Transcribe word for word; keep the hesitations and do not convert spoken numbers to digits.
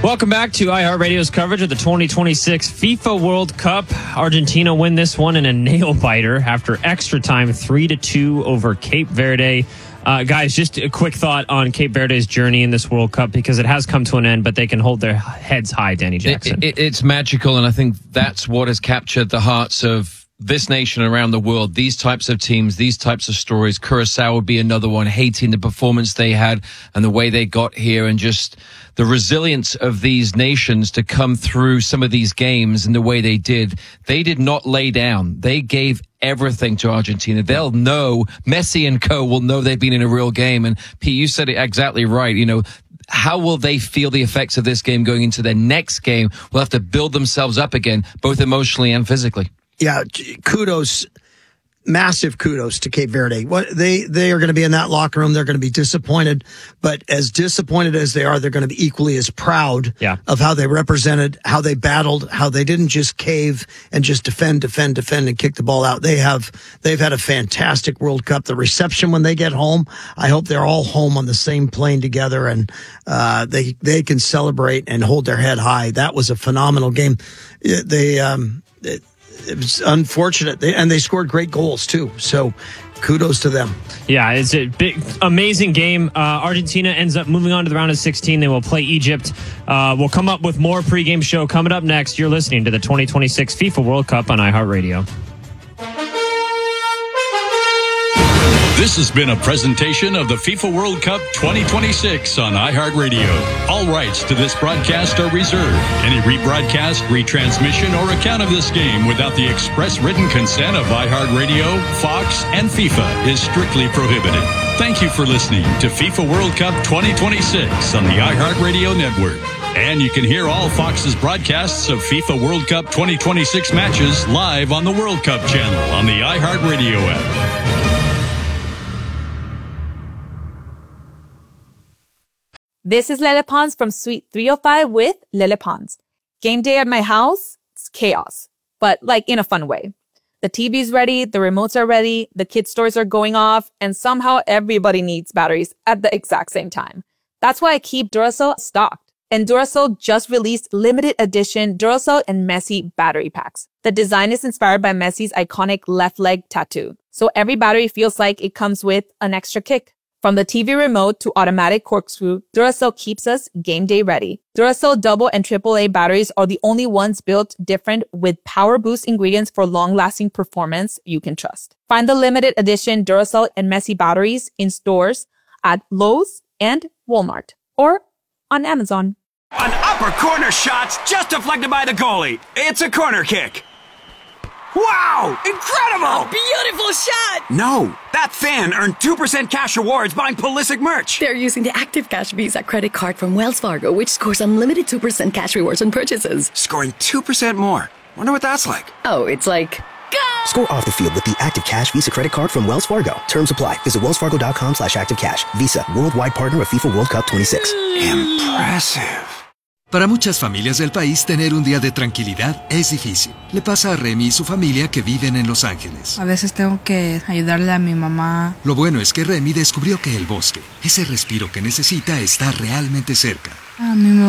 Welcome back to iHeartRadio's coverage of the twenty twenty-six FIFA World Cup. Argentina win this one in a nail-biter after extra time, three to two over Cape Verde. Uh, guys, just a quick thought on Cape Verde's journey in this World Cup, because it has come to an end, but they can hold their heads high, Danny Jackson. It, it, it's magical, and I think that's what has captured the hearts of this nation around the world. These types of teams, these types of stories. Curacao would be another one, hating the performance they had and the way they got here, and just the resilience of these nations to come through some of these games in the way they did. They did not lay down. They gave everything to Argentina. They'll know, Messi and co will know they've been in a real game. And Pete, you said it exactly right. You know, how will they feel the effects of this game going into their next game? Will have to build themselves up again, both emotionally and physically. Yeah, kudos, massive kudos to Cape Verde. What they they are going to be in that locker room. They're going to be disappointed, but as disappointed as they are, they're going to be equally as proud yeah. of how they represented, how they battled, how they didn't just cave and just defend, defend, defend, and kick the ball out. They have they've had a fantastic World Cup. The reception when they get home, I hope they're all home on the same plane together, and uh, they they can celebrate and hold their head high. That was a phenomenal game. They um. It, It was unfortunate, they, and they scored great goals too. So, kudos to them. Yeah, it's a big, amazing game. Uh, Argentina ends up moving on to the round of sixteen. They will play Egypt. Uh, we'll come up with more pregame show coming up next. You're listening to the twenty twenty-six FIFA World Cup on iHeartRadio. This has been a presentation of the FIFA World Cup twenty twenty-six on iHeartRadio. All rights to this broadcast are reserved. Any rebroadcast, retransmission, or account of this game without the express written consent of iHeartRadio, Fox, and FIFA is strictly prohibited. Thank you for listening to FIFA World Cup twenty twenty-six on the iHeartRadio network. And you can hear all Fox's broadcasts of FIFA World Cup twenty twenty-six matches live on the World Cup channel on the iHeartRadio app. This is Lele Pons from Suite three oh five with Lele Pons. Game day at my house, it's chaos, but like in a fun way. The T V's ready, the remotes are ready, the kids' toys are going off, and somehow everybody needs batteries at the exact same time. That's why I keep Duracell stocked. And Duracell just released limited edition Duracell and Messi battery packs. The design is inspired by Messi's iconic left leg tattoo, so every battery feels like it comes with an extra kick. From the T V remote to automatic corkscrew, Duracell keeps us game day ready. Duracell double and triple A batteries are the only ones built different with power boost ingredients for long-lasting performance you can trust. Find the limited edition Duracell and Messi batteries in stores at Lowe's and Walmart or on Amazon. An upper corner shot's just deflected by the goalie. It's a corner kick. Wow! Incredible! A beautiful shot! No, that fan earned two percent cash rewards buying Pulisic merch. They're using the Active Cash Visa credit card from Wells Fargo, which scores unlimited two percent cash rewards on purchases. Scoring two percent more. Wonder what that's like. Oh, it's like... Go! Score off the field with the Active Cash Visa credit card from Wells Fargo. Terms apply. Visit wellsfargo.com slash active cash. Visa, worldwide partner of FIFA World Cup twenty-six. Impressive. Para muchas familias del país, tener un día de tranquilidad es difícil. Le pasa a Remy y su familia que viven en Los Ángeles. A veces tengo que ayudarle a mi mamá. Lo bueno es que Remy descubrió que el bosque, ese respiro que necesita, está realmente cerca. A mí me